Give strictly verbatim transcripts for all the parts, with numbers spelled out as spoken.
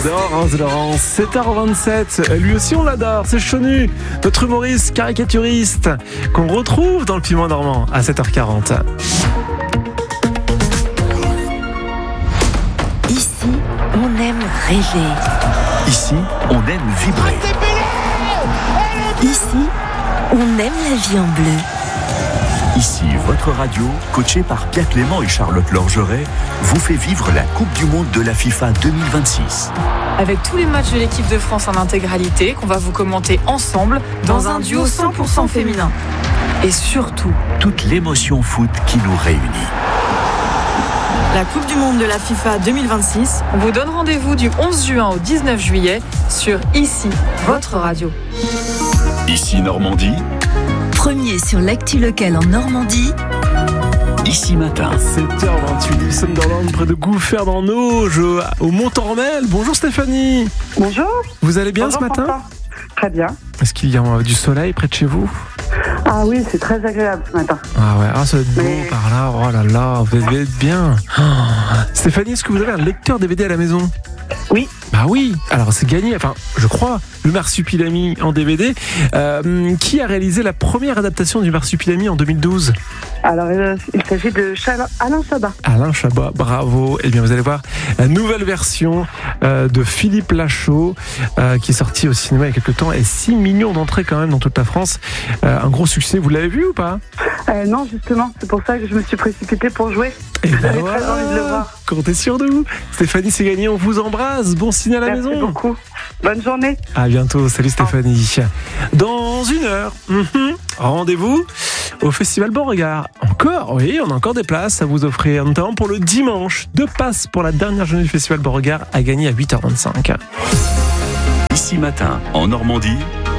adore hein, Laurence. sept heures vingt-sept, lui aussi on l'adore, c'est Chenu, notre humoriste caricaturiste qu'on retrouve dans le Piment Normand à sept heures quarante. Ici, on aime rêver. Ici, on aime vibrer. Ici, on aime la vie en bleu. Ici, votre radio, coachée par Pierre Clément et Charlotte Lorgeret, vous fait vivre la Coupe du Monde de la FIFA deux mille vingt-six. Avec tous les matchs de l'équipe de France en intégralité, qu'on va vous commenter ensemble dans un duo cent pour cent féminin. Et surtout, toute l'émotion foot qui nous réunit. La Coupe du Monde de la FIFA deux mille vingt-six, on vous donne rendez-vous du onze juin au dix-neuf juillet sur Ici, votre radio. Ici Normandie. Premier sur l'actu locale en Normandie. Ici matin. sept heures vingt-huit, nous sommes dans l'Orne, près de Gouffert dans Auge, au Montormel. Bonjour Stéphanie. Bonjour. Vous allez bien Bonjour, ce matin François. Très bien. Est-ce qu'il y a du soleil près de chez vous? Ah oui, c'est très agréable ce matin. Ah ouais, ah, ça va être beau Mais... par là. Oh là là, vous allez être bien. Oh. Stéphanie, est-ce que vous avez un lecteur D V D à la maison? Oui. Bah oui, alors c'est gagné, enfin je crois, le Marsupilami en D V D. Euh, qui a réalisé la première adaptation du Marsupilami en deux mille douze? Alors, euh, il s'agit de Chal- Alain Chabat. Alain Chabat, bravo. Eh bien, vous allez voir la nouvelle version euh, de Philippe Lachaud euh, qui est sortie au cinéma il y a quelques temps et six millions d'entrées quand même dans toute la France. Euh, un gros succès, vous l'avez vu ou pas? euh, Non, justement, c'est pour ça que je me suis précipitée pour jouer. Et ben J'avais voilà. très envie de le voir. Comptez sur nous. Stéphanie, c'est gagné, on vous embrasse. Bon signe à la Merci maison. beaucoup. Bonne journée. À bientôt, salut Stéphanie. Dans une heure, mm-hmm, rendez-vous au Festival Beauregard. Encore, oui, on a encore des places à vous offrir, notamment pour le dimanche. Deux passes pour la dernière journée du Festival Beauregard à gagner à huit heures vingt-cinq. Ici matin, en Normandie,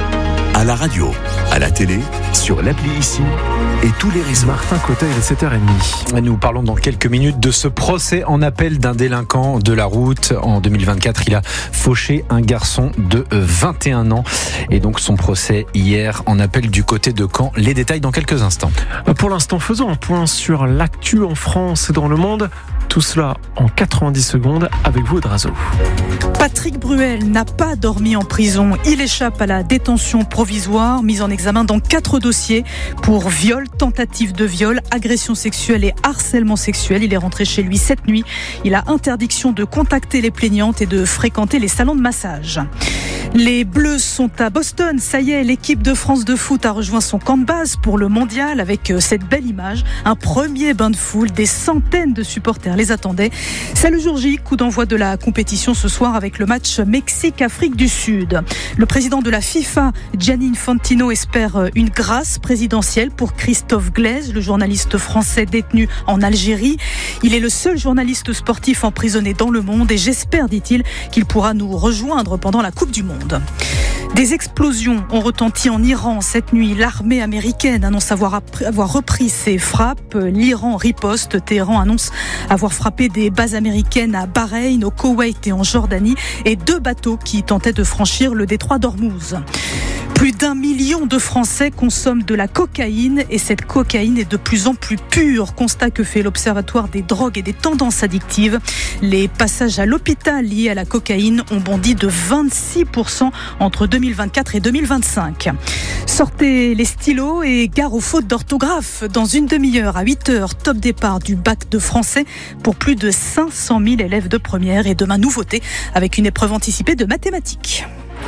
à la radio, à la télé, sur l'appli Ici et tous les réseaux. Martin Cotta, il est sept heures trente. Nous parlons dans quelques minutes de ce procès en appel d'un délinquant de la route. En deux mille vingt-quatre, il a fauché un garçon de vingt et un ans. Et donc son procès hier en appel du côté de Caen. Les détails dans quelques instants. Pour l'instant, faisons un point sur l'actu en France et dans le monde. Tout cela en quatre-vingt-dix secondes avec vous, Drazo. Patrick Bruel n'a pas dormi en prison. Il échappe à la détention provisoire, mis en examen dans quatre dossiers pour viol, tentative de viol, agression sexuelle et harcèlement sexuel. Il est rentré chez lui cette nuit. Il a interdiction de contacter les plaignantes et de fréquenter les salons de massage. Les Bleus sont à Boston. Ça y est, l'équipe de France de foot a rejoint son camp de base pour le mondial avec cette belle image. Un premier bain de foule, des centaines de supporters les attendaient. C'est le jour J, coup d'envoi de la compétition ce soir avec le match Mexique-Afrique du Sud. Le président de la FIFA, Gianni Infantino, espère une grâce présidentielle pour Christophe Glaise, le journaliste français détenu en Algérie. Il est le seul journaliste sportif emprisonné dans le monde et j'espère, dit-il, qu'il pourra nous rejoindre pendant la Coupe du Monde. Des explosions ont retenti en Iran cette nuit. L'armée américaine annonce avoir, avoir repris ses frappes. L'Iran riposte. Téhéran annonce avoir frappé des bases américaines à Bahreïn, au Koweït et en Jordanie et deux bateaux qui tentaient de franchir le détroit d'Ormuz. Plus d'un million de Français consomment de la cocaïne et cette cocaïne est de plus en plus pure. Constat que fait l'Observatoire des drogues et des tendances addictives. Les passages à l'hôpital liés à la cocaïne ont bondi de vingt-six pour cent entre deux mille vingt-quatre et deux mille vingt-cinq. Sortez les stylos et gare aux fautes d'orthographe. Dans une demi-heure à huit heures, top départ du bac de français pour plus de cinq cent mille élèves de première et demain nouveauté avec une épreuve anticipée de mathématiques.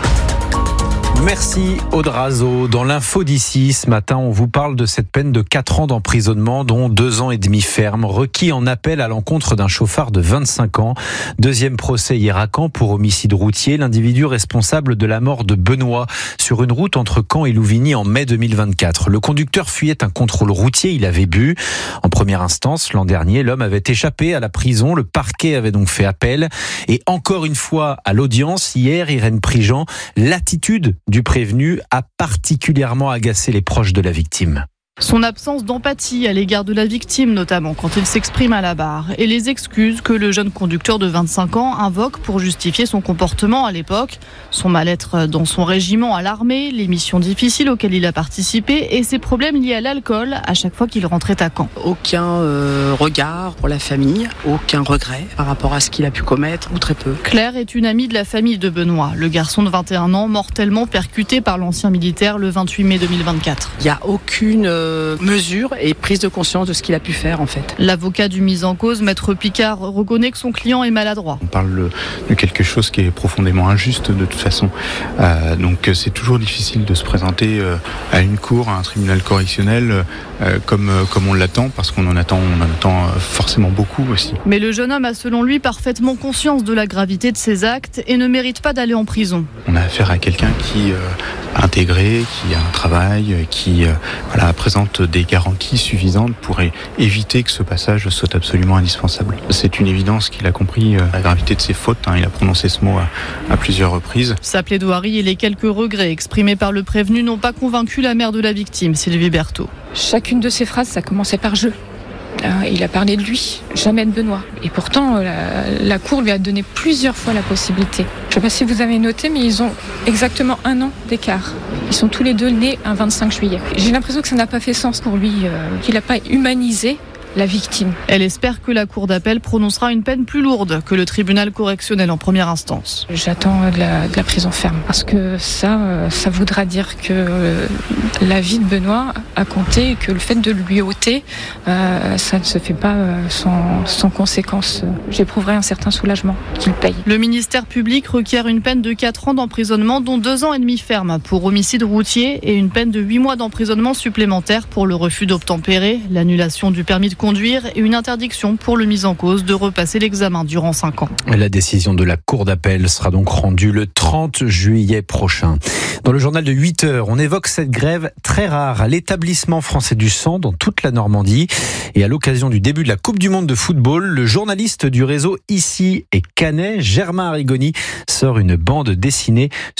Merci Audrazo. Dans l'info d'ici, ce matin, on vous parle de cette peine de quatre ans d'emprisonnement, dont deux ans et demi ferme, requis en appel à l'encontre d'un chauffard de vingt-cinq ans. Deuxième procès hier à Caen pour homicide routier. L'individu responsable de la mort de Benoît sur une route entre Caen et Louvigny en mai deux mille vingt-quatre. Le conducteur fuyait un contrôle routier, il avait bu. En première instance, l'an dernier, l'homme avait échappé à la prison. Le parquet avait donc fait appel. Et encore une fois, à l'audience, hier, Irène Prigent, l'attitude du prévenu a particulièrement agacé les proches de la victime. Son absence d'empathie à l'égard de la victime, notamment quand il s'exprime à la barre, et les excuses que le jeune conducteur de vingt-cinq ans invoque pour justifier son comportement à l'époque, son mal-être dans son régiment à l'armée, les missions difficiles auxquelles il a participé et ses problèmes liés à l'alcool à chaque fois qu'il rentrait à Caen. Aucun euh, regard pour la famille, aucun regret par rapport à ce qu'il a pu commettre, ou très peu. Claire est une amie de la famille de Benoît, le garçon de vingt et un ans mortellement percuté par l'ancien militaire le vingt-huit mai deux mille vingt-quatre. Il n'y a aucune euh, mesure et prise de conscience de ce qu'il a pu faire en fait. L'avocat du mis en cause, Maître Picard, reconnaît que son client est maladroit. On parle de quelque chose qui est profondément injuste de toute façon. Euh, donc c'est toujours difficile de se présenter euh, à une cour, à un tribunal correctionnel euh, comme, euh, comme on l'attend, parce qu'on en attend, on en attend euh, forcément beaucoup aussi. Mais le jeune homme a selon lui parfaitement conscience de la gravité de ses actes et ne mérite pas d'aller en prison. On a affaire à quelqu'un qui euh, a intégré, qui a un travail, qui euh, voilà, présente des garanties suffisantes pour é- éviter que ce passage soit absolument indispensable. C'est une évidence qu'il a compris euh, la gravité de ses fautes, hein, il a prononcé ce mot à, à plusieurs reprises. Sa plaidoirie et les quelques regrets exprimés par le prévenu n'ont pas convaincu la mère de la victime, Sylvie Berthaud. Chacune de ses phrases, ça commençait par « je ». Il a parlé de lui, jamais de Benoît. Et pourtant, la, la Cour lui a donné plusieurs fois la possibilité. Je ne sais pas si vous avez noté, mais ils ont exactement un an d'écart. Ils sont tous les deux nés un vingt-cinq juillet. J'ai l'impression que ça n'a pas fait sens pour lui, euh, qu'il n'a pas humanisé la victime. Elle espère que la Cour d'appel prononcera une peine plus lourde que le tribunal correctionnel en première instance. J'attends de la, de la prison ferme parce que ça, ça voudra dire que la vie de Benoît a compté et que le fait de lui ôter, euh, ça ne se fait pas sans, sans conséquence. J'éprouverai un certain soulagement qu'il paye. Le ministère public requiert une peine de quatre ans d'emprisonnement, dont deux ans et demi ferme pour homicide routier et une peine de huit mois d'emprisonnement supplémentaire pour le refus d'obtempérer, l'annulation du permis de conduire et une interdiction pour le mis en cause de repasser l'examen durant cinq ans. La décision de la Cour d'appel sera donc rendue le trente juillet prochain. Dans le journal de huit heures, on évoque cette grève très rare à l'établissement français du sang dans toute la Normandie. Et à l'occasion du début de la Coupe du Monde de football, le journaliste du réseau Ici et Canet, Germain Arrigoni, sort une bande dessinée